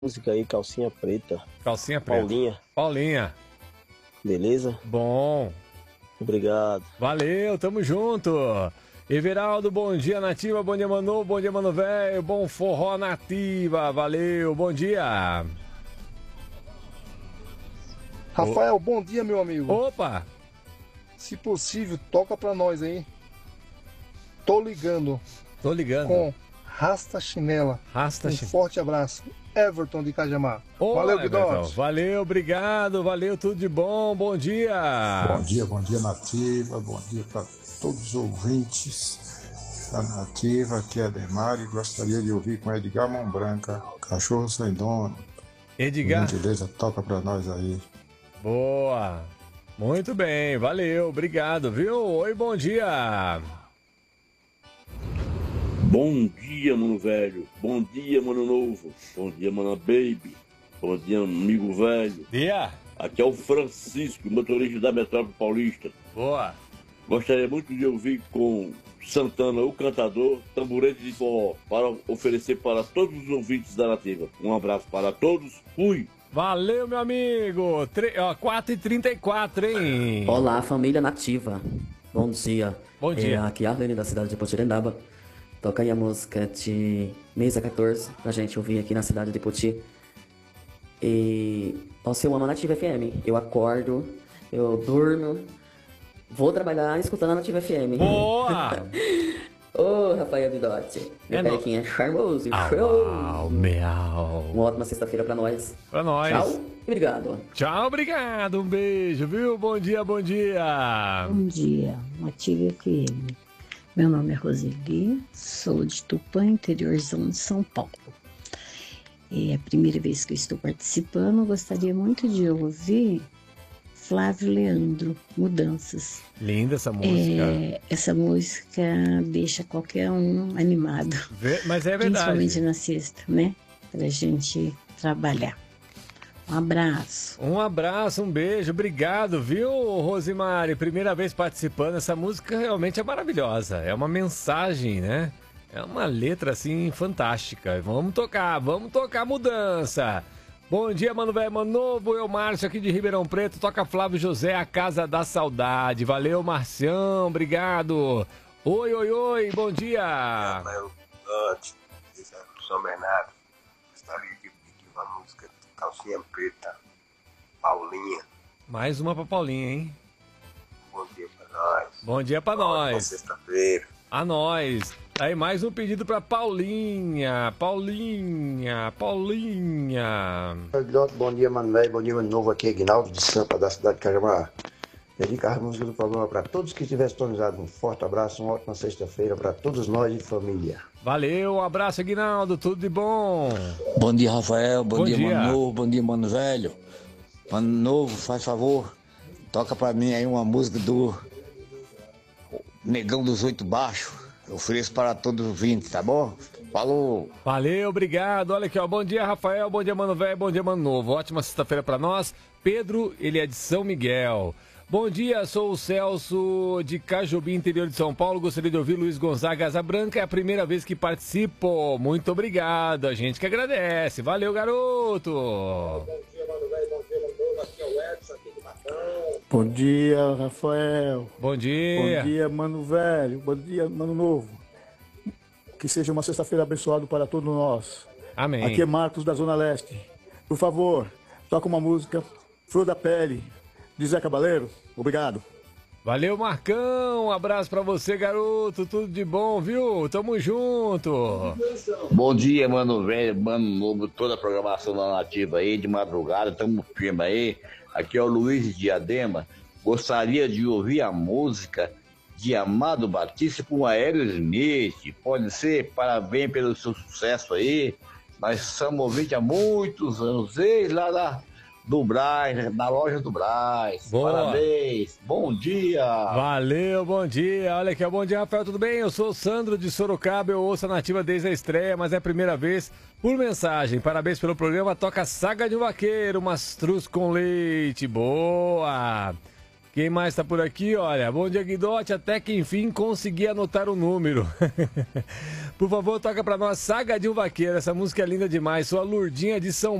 música aí, Calcinha Preta. Calcinha Preta. Paulinha. Paulinha. Beleza? Bom. Obrigado. Valeu, tamo junto. Everaldo, bom dia, Nativa. Bom dia, Manu. Bom dia, Mano Velho. Bom forró, Nativa. Valeu, bom dia. Rafael, bom dia, meu amigo. Opa! Se possível, toca pra nós aí. Tô ligando. Tô ligando. Com Rasta Chinela. Rasta Chinela. Forte abraço. Everton de Cajamar. Ô, valeu, Everton. Guidotti. Valeu, obrigado. Valeu, tudo de bom. Bom dia. Bom dia, Nativa. Bom dia para todos os ouvintes da Nativa. Aqui é Ademar e gostaria de ouvir com Edgar Mão Branca, Cachorro Sem Dono. Edgar. Por gentileza, toca para nós aí. Boa. Muito bem, valeu, obrigado, viu? Oi, bom dia. Bom dia, mano velho. Bom dia, mano novo. Bom dia, mano baby. Bom dia, amigo velho. Dia. Aqui é o Francisco, motorista da Metrópole Paulista. Boa. Gostaria muito de ouvir com Santana, o cantador, tamborete de forró, para oferecer para todos os ouvintes da Nativa. Um abraço para todos. Fui. Valeu, meu amigo. 4h34, hein? Olá, família Nativa. Bom dia. Bom dia. Aqui é a Arlene da cidade de Potirendaba. Toca aí a música de Mesa 14 pra gente ouvir aqui na cidade de Poti. E nossa, eu amo a Nativa FM. Eu acordo, eu durmo, vou trabalhar escutando a Nativa FM. Boa! Ô, Rafael Bidotti. Meu carequinha é charmoso. Show! Meow. Uma ótima sexta-feira pra nós. Pra nós. Tchau e obrigado. Tchau, obrigado. Um beijo, viu? Bom dia, bom dia. Bom dia, Nativa FM. Meu nome é Roseli, sou de Tupã, interiorzão de São Paulo. É a primeira vez que eu estou participando, gostaria muito de ouvir Flávio Leandro, Mudanças. Linda essa música. Essa música deixa qualquer um animado. Mas é verdade. Principalmente na sexta, né? Pra gente trabalhar. Um abraço. Um abraço, um beijo, obrigado, viu, Rosimari? Primeira vez participando, essa música realmente é maravilhosa. É uma mensagem, né? É uma letra, assim, fantástica. Vamos tocar mudança. Bom dia, mano velho, mano novo, eu, Márcio, aqui de Ribeirão Preto, toca Flávio José, A Casa da Saudade. Valeu, Marcião, obrigado. Oi, oi, oi, bom dia. Rafael Bidotti, São Bernardo, gostaria de pedir uma música de Calcinha Preta, Paulinha. Mais uma pra Paulinha, hein? Bom dia pra nós. Bom dia pra nós. Boa sexta-feira. A nós. Aí mais um pedido pra Paulinha. Paulinha. Bom dia, mano velho. Bom dia, mano novo. Aqui é Guinaldo de Sampa, da cidade de Cajamar. Dedicar a música do programa para todos que estiverem sintonizados. Um forte abraço, uma ótima sexta-feira para todos nós de família. Valeu, um abraço, Guinaldo. Tudo de bom. Bom dia, Rafael. Bom dia, mano novo. Bom dia, mano velho. Mano novo, faz favor. Toca pra mim aí uma música do Negão dos Oito Baixos. Eu ofereço para todos os ouvintes, tá bom? Falou! Valeu, obrigado. Olha aqui, ó. Bom dia, Rafael. Bom dia, mano velho. Bom dia, mano novo. Ótima sexta-feira pra nós. Pedro, ele é de São Miguel. Bom dia, sou o Celso de Cajobi, interior de São Paulo. Gostaria de ouvir Luiz Gonzaga Asa Branca. É a primeira vez que participo. Muito obrigado. A gente que agradece. Valeu, garoto. Bom dia, mano velho. Bom dia, mano novo. Aqui é o Edson, aqui de Matão. Bom dia, Rafael. Bom dia. Bom dia, mano velho. Bom dia, mano novo. Que seja uma sexta-feira abençoada para todos nós. Amém. Aqui é Marcos da Zona Leste. Por favor, toca uma música, Flor da Pele, de Zé Cabaleiro. Obrigado. Valeu, Marcão. Um abraço pra você, garoto. Tudo de bom, viu? Tamo junto. Bom dia, mano velho, mano novo. Toda a programação da Nativa aí, de madrugada. Tamo firme aí. Aqui é o Luiz de Diadema. Gostaria de ouvir a música de Amado Batista com Aerosmith. Pode ser? Parabéns pelo seu sucesso aí. Nós somos ouvintes há muitos anos. Desde lá do Braz, na loja do Braz. Boa. Parabéns. Bom dia. Valeu, bom dia. Olha aqui, bom dia, Rafael. Tudo bem? Eu sou o Sandro de Sorocaba. Eu ouço a Nativa desde a estreia, mas é a primeira vez por mensagem. Parabéns pelo programa. Toca Saga de um Vaqueiro, Mastruz com Leite. Boa. Quem mais tá por aqui? Olha, bom dia, Guidotti. Até que enfim consegui anotar o número. Por favor, toca pra nós Saga de um Vaqueiro. Essa música é linda demais. Sou a Lurdinha de São